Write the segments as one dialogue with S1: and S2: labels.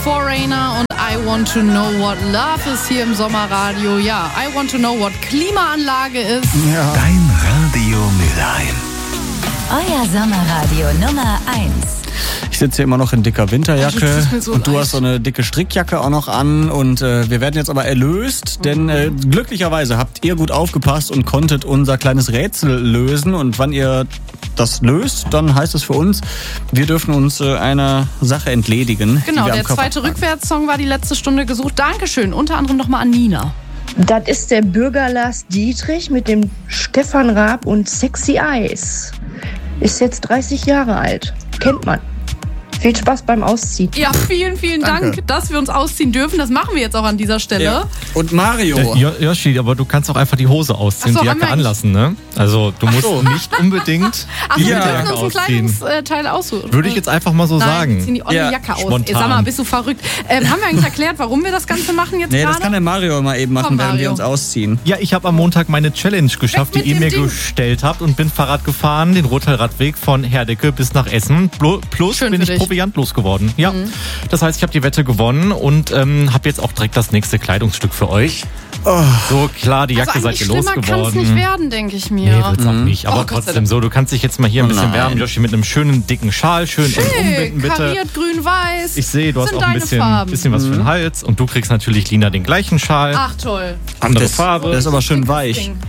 S1: Foreigner und I Want to Know What Love ist hier im Sommerradio. Ja, I Want to Know What Klimaanlage ist.
S2: Ja.
S3: Dein Radio Mülheim.
S4: Euer Sommerradio Nummer 1.
S2: Ich sitze hier immer noch in dicker Winterjacke
S1: Das tut mir so
S2: und du
S1: leid.
S2: hast so eine dicke Strickjacke auch noch an und wir werden jetzt aber erlöst, denn glücklicherweise habt ihr gut aufgepasst und konntet unser kleines Rätsel lösen und wann ihr das löst, dann heißt es für uns, wir dürfen uns einer Sache entledigen.
S1: Genau,
S2: die wir am
S1: der
S2: Körper
S1: zweite
S2: tragen.
S1: Rückwärtssong war die letzte Stunde gesucht. Dankeschön, unter anderem nochmal an Nina.
S5: Das ist der Bürger Lars Dietrich mit dem Stefan Raab und Sexy Eyes. Ist jetzt 30 Jahre alt. Kennt man. Viel Spaß beim Ausziehen.
S1: Ja, vielen
S2: Danke.
S1: Dank, dass wir uns ausziehen dürfen. Das machen wir jetzt auch an dieser Stelle.
S2: Ja. Und Mario.
S6: Yoshi, aber du kannst auch einfach die Hose ausziehen,
S1: Ach so,
S6: die
S1: haben
S6: Jacke
S1: wir eigentlich-
S6: anlassen, ne? Also du musst
S2: so.
S6: nicht unbedingt
S1: Also
S6: die
S1: wir
S6: Jacke
S1: dürfen uns ein
S6: ausziehen.
S1: Kleidungsteil aussuchen.
S6: Würde ich jetzt einfach mal so
S1: Nein,
S6: sagen.
S1: wir ziehen die olle
S2: Ja,
S1: Jacke aus.
S6: spontan.
S1: Ey, sag mal, bist du verrückt? Haben wir eigentlich erklärt, warum wir das Ganze machen jetzt
S2: Nee,
S1: gerade?
S2: das kann der Mario mal eben machen,
S1: Komm,
S2: während wir
S1: Mario.
S2: uns ausziehen.
S6: Ja, ich habe am Montag meine Challenge geschafft,
S1: Weg
S6: die
S1: mit
S6: ihr mir
S1: dem Ding.
S6: gestellt habt und bin Fahrrad gefahren, den Rotteilradweg von Herdecke bis nach Essen. Plus
S1: Schön
S6: bin
S1: für
S6: ich
S1: dich.
S6: proviantlos geworden. Ja, das heißt, ich habe die Wette gewonnen und habe jetzt auch direkt das nächste Kleidungsstück für euch. So klar, die Jacke
S1: also
S6: seid
S1: eigentlich
S6: ihr
S1: schlimmer kann es
S6: losgeworden.
S1: nicht werden, denke ich mir.
S6: Nee, wird's auch nicht. Aber
S1: Oh, Gott sei
S6: trotzdem so, du kannst dich jetzt mal hier ein bisschen
S2: nein.
S6: wärmen, Joshi, mit einem schönen dicken Schal, schön eng umbinden, bitte.
S1: Kariert, grün, weiß.
S6: Ich sehe, du hast
S1: sind
S6: auch ein
S1: deine
S6: bisschen
S1: Farben.
S6: was für den Hals und du kriegst natürlich, Lina, den gleichen Schal.
S1: Ach, toll.
S6: Andere
S2: das,
S6: Farbe.
S2: Das ist aber schön weich.
S1: Ding.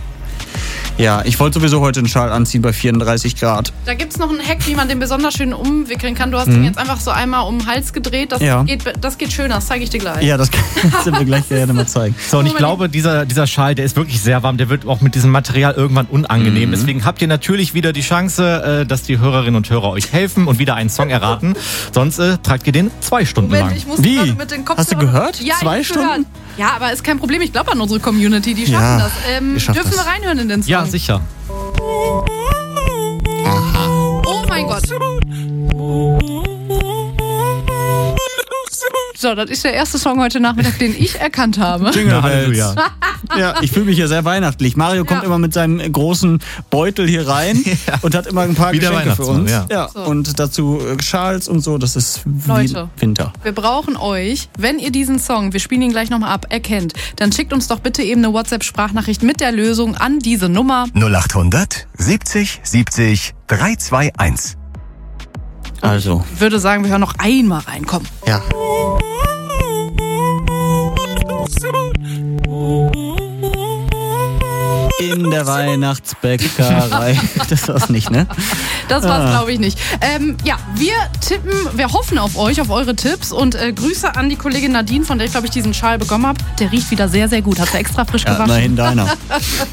S2: Ja, ich wollte sowieso heute einen Schal anziehen bei 34 Grad.
S1: Da gibt es noch einen Hack, wie man den besonders schön umwickeln kann. Du hast den jetzt einfach so einmal um den Hals gedreht. Das,
S2: Ja.
S1: das geht schöner, das zeige ich dir gleich.
S2: Ja, das kannst du mir gleich gerne mal zeigen.
S6: So, und ich glaube, dieser Schal, der ist wirklich sehr warm. Der wird auch mit diesem Material irgendwann unangenehm. Deswegen habt ihr natürlich wieder die Chance, dass die Hörerinnen und Hörer euch helfen und wieder einen Song erraten. Sonst tragt ihr den 2 Stunden
S1: Moment,
S6: lang.
S1: ich muss
S2: Wie?
S1: gerade mit den Kopfhörern...
S2: Hast du gehört?
S1: Ja,
S2: 2
S1: ich hab gehört.
S2: Stunden?
S1: Ja, aber ist kein Problem. Ich glaube an unsere Community, die schaffen
S2: Ja,
S1: das.
S2: wir schaffen
S1: Dürfen
S2: das.
S1: wir reinhören in den Song?
S6: Ja, sicher.
S1: Oh mein Gott. So, das ist der erste Song heute Nachmittag, den ich erkannt habe.
S2: Jingle Bells.
S6: Halleluja.
S2: Ja, ich fühle mich hier sehr weihnachtlich. Mario kommt immer mit seinem großen Beutel hier rein und hat immer ein paar
S6: Wie der
S2: Geschenke für
S6: Weihnachtsmann,
S2: uns.
S6: ja.
S2: Ja. Und dazu Schals und so, das ist wie
S1: Leute.
S2: Winter.
S1: Wir brauchen euch, wenn ihr diesen Song, wir spielen ihn gleich nochmal ab, erkennt, dann schickt uns doch bitte eben eine WhatsApp-Sprachnachricht mit der Lösung an diese Nummer.
S3: 0800 70 70 321.
S2: Also,
S1: Ich würde sagen, wir hören noch einmal rein. Komm.
S2: ja. In der Weihnachtsbäckerei. Das war's nicht, ne?
S1: Das war's, glaube ich, nicht. Ja, wir tippen, wir hoffen auf euch, auf eure Tipps und Grüße an die Kollegin Nadine, von der ich, glaube ich, diesen Schal bekommen habe. Der riecht wieder sehr, sehr gut. Hat sie extra frisch
S2: Ja,
S1: gewaschen.
S2: immerhin deiner.